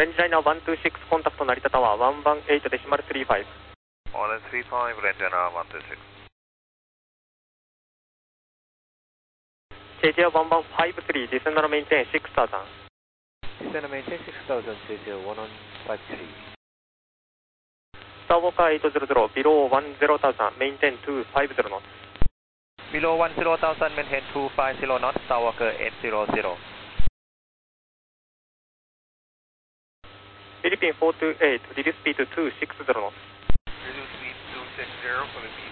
レンジライナー126コンタクト成田タワー118デシマル35。 135、レンジライナー126。 JJ 1153、descend and maintain 6000。 Descend and maintain 6000, JJ 1153。 Skywalker 800, below 10,000, maintain 250 knots. Below 10,000, maintain 250 knots, Skywalker 800. Philippine 428, reduce speed to 260 knots. Reduce speed 260 for the